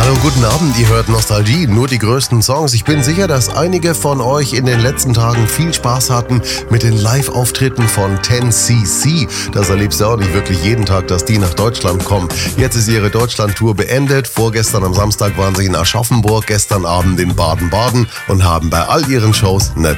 Hallo, guten Abend, ihr hört Nostalgie, nur die größten Songs. Ich bin sicher, dass einige von euch in den letzten Tagen viel Spaß hatten mit den Live-Auftritten von 10cc. Das erlebst du auch nicht wirklich jeden Tag, dass die nach Deutschland kommen. Jetzt ist ihre Deutschland-Tour beendet. Vorgestern am Samstag waren sie in Aschaffenburg, gestern Abend in Baden-Baden und haben bei all ihren Shows eine